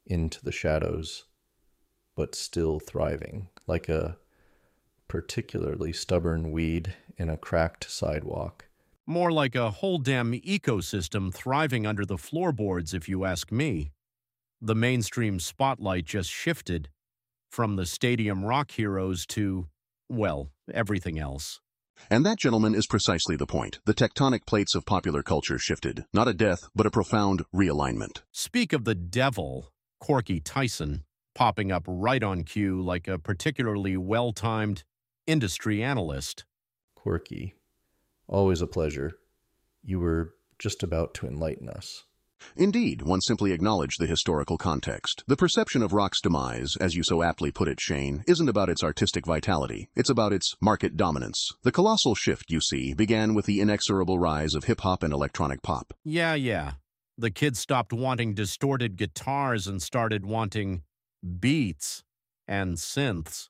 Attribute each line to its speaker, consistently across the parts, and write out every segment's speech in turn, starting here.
Speaker 1: into the shadows, but still thriving, like a particularly stubborn weed in a cracked sidewalk.
Speaker 2: More like a whole damn ecosystem thriving under the floorboards, if you ask me. The mainstream spotlight just shifted from the stadium rock heroes to, well, everything else.
Speaker 3: And that, gentlemen, is precisely the point. The tectonic plates of popular culture shifted. Not a death, but a profound realignment.
Speaker 2: Speak of the devil, Corky Tyson, popping up right on cue like a particularly well-timed industry analyst.
Speaker 1: Quirky. Always a pleasure. You were just about to enlighten us.
Speaker 3: Indeed, one simply acknowledged the historical context. The perception of rock's demise, as you so aptly put it, Shane, isn't about its artistic vitality. It's about its market dominance. The colossal shift, you see, began with the inexorable rise of hip-hop and electronic pop.
Speaker 2: Yeah. The kids stopped wanting distorted guitars and started wanting beats and synths.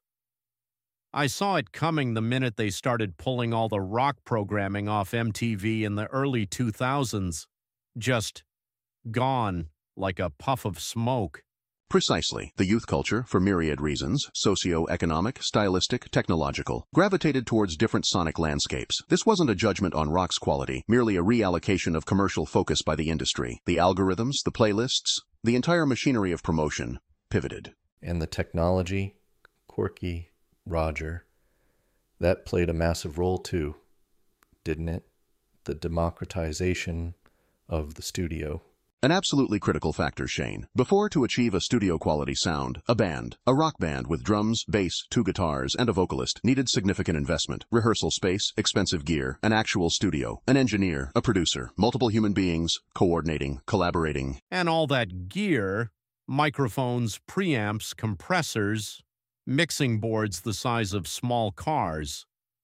Speaker 2: I saw it coming the minute they started pulling all the rock programming off MTV in the early 2000s. Just gone like a puff of smoke.
Speaker 3: Precisely. The youth culture, for myriad reasons, socio-economic, stylistic, technological, gravitated towards different sonic landscapes. This wasn't a judgment on rock's quality, merely a reallocation of commercial focus by the industry. The algorithms, the playlists, the entire machinery of promotion pivoted.
Speaker 1: And the technology, Quirky, Roger, that played a massive role too, didn't it? The democratization of the studio.
Speaker 3: An absolutely critical factor, Shane. Before, to achieve a studio-quality sound, a rock band with drums, bass, 2 guitars, and a vocalist, needed significant investment, rehearsal space, expensive gear, an actual studio, an engineer, a producer, multiple human beings, coordinating, collaborating.
Speaker 2: And all that gear, microphones, preamps, compressors, mixing boards the size of small cars.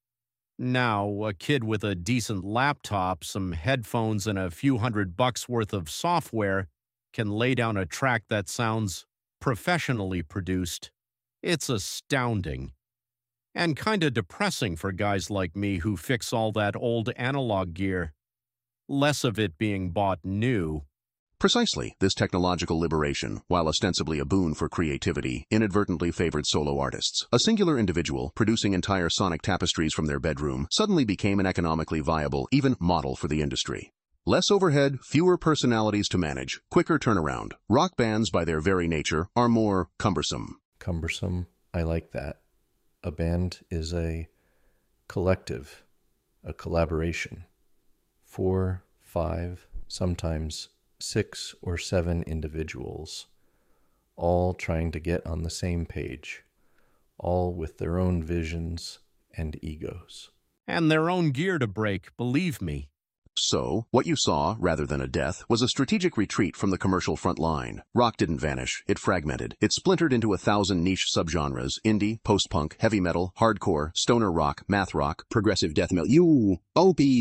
Speaker 2: Now, a kid with a decent laptop, some headphones, and a few $100 worth of software can lay down a track that sounds professionally produced. It's astounding. And kinda depressing for guys like me who fix all that old analog gear. Less of it being bought new.
Speaker 3: Precisely, this technological liberation, while ostensibly a boon for creativity, inadvertently favored solo artists. A singular individual, producing entire sonic tapestries from their bedroom, suddenly became an economically viable, even model for the industry. Less overhead, fewer personalities to manage, quicker turnaround. Rock bands, by their very nature, are more cumbersome.
Speaker 1: Cumbersome, I like that. A band is a collective, a collaboration. 4, 5, sometimes 6 or 7 individuals, all trying to get on the same page, all with their own visions and egos.
Speaker 2: And their own gear to break, believe me.
Speaker 3: So, what you saw, rather than a death, was a strategic retreat from the commercial front line. Rock didn't vanish, it fragmented. It splintered into 1,000 niche subgenres: indie, post-punk, heavy metal, hardcore, stoner rock, math rock, progressive death metal.